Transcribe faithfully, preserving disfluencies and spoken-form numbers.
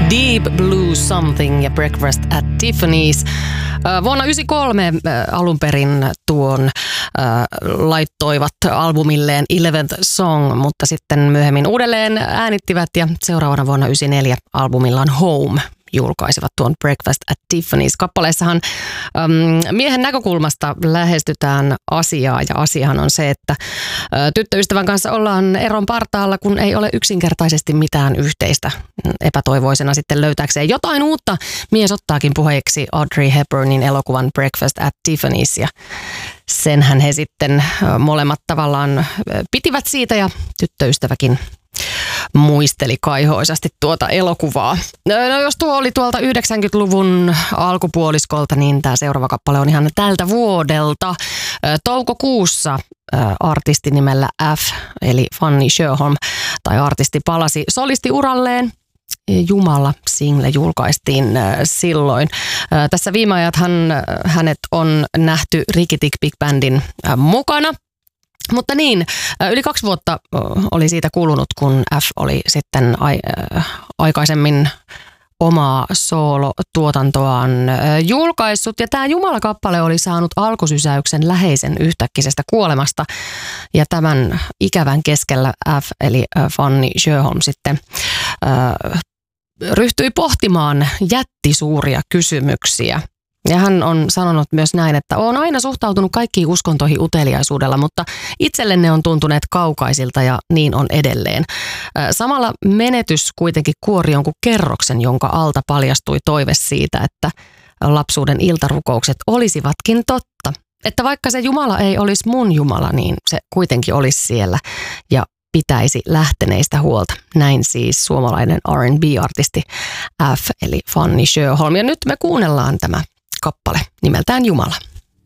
Deep Blue Something ja Breakfast at Tiffany's. Vuonna yhdeksänkymmentäkolme alun perin tuon äh, laittoivat albumilleen eleventh Song, mutta sitten myöhemmin uudelleen äänittivät ja seuraavana vuonna yhdeksänkymmentäneljä albumillaan Home julkaisivat tuon Breakfast at Tiffany's. Kappaleessahan äm, miehen näkökulmasta lähestytään asiaa ja asiahan on se, että ä, tyttöystävän kanssa ollaan eron partaalla, kun ei ole yksinkertaisesti mitään yhteistä. Epätoivoisena sitten löytääkseen jotain uutta. Mies ottaakin puheeksi Audrey Hepburnin elokuvan Breakfast at Tiffany's ja senhän he sitten ä, molemmat tavallaan ä, pitivät siitä ja tyttöystäväkin muisteli kaihoisasti tuota elokuvaa. No jos tuo oli tuolta yhdeksänkymmentäluvun alkupuoliskolta, niin tämä seuraava kappale on ihan tältä vuodelta. Toukokuussa artisti nimellä F, eli Fanny Sjöholm, tai artisti palasi solistiuralleen. Jumala-single julkaistiin silloin. Tässä viime ajathan hänet on nähty Ricky Tick Big Bandin mukana. Mutta niin, yli kaksi vuotta oli siitä kulunut, kun F oli sitten ai, äh, aikaisemmin omaa soolotuotantoaan julkaissut. Ja tämä Jumala-kappale oli saanut alkusysäyksen läheisen yhtäkkisestä kuolemasta. Ja tämän ikävän keskellä F, eli Fanny Sjöholm sitten äh, ryhtyi pohtimaan jättisuuria kysymyksiä. Ja hän on sanonut myös näin, että olen aina suhtautunut kaikkiin uskontoihin uteliaisuudella, mutta itselle ne on tuntuneet kaukaisilta ja niin on edelleen. Samalla menetys kuitenkin kuori jonkun kerroksen, jonka alta paljastui toive siitä, että lapsuuden iltarukoukset olisivatkin totta. Että vaikka se Jumala ei olisi mun Jumala, niin se kuitenkin olisi siellä ja pitäisi lähteneistä huolta. Näin siis suomalainen R and B-artisti F eli Fanny Sjöholm. Ja nyt me kuunnellaan tämä kappale nimeltään Jumala.